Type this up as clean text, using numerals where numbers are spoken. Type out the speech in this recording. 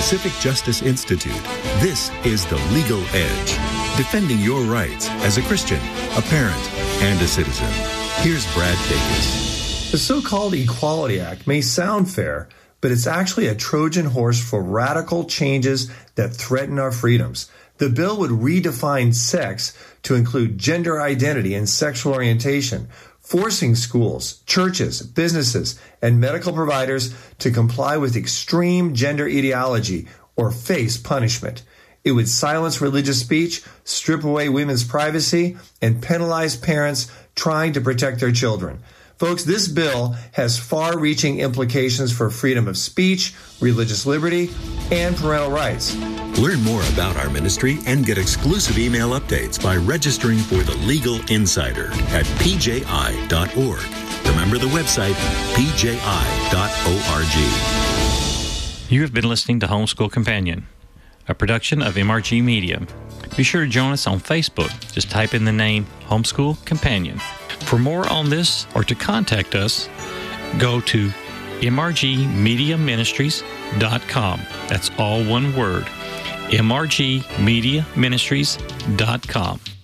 Pacific Justice Institute, this is The Legal Edge, defending your rights as a Christian, a parent, and a citizen. Here's Brad Dacus. The so-called Equality Act may sound fair, but it's actually a Trojan horse for radical changes that threaten our freedoms. The bill would redefine sex to include gender identity and sexual orientation, forcing schools, churches, businesses, and medical providers to comply with extreme gender ideology or face punishment. It would silence religious speech, strip away women's privacy, and penalize parents trying to protect their children. Folks, this bill has far-reaching implications for freedom of speech, religious liberty, and parental rights. Learn more about our ministry and get exclusive email updates by registering for the Legal Insider at pji.org. Remember the website, pji.org. You have been listening to Homeschool Companion, a production of MRG Media. Be sure to join us on Facebook. Just type in the name Homeschool Companion. For more on this or to contact us, go to mrgmediaministries.com. That's all one word, mrgmediaministries.com.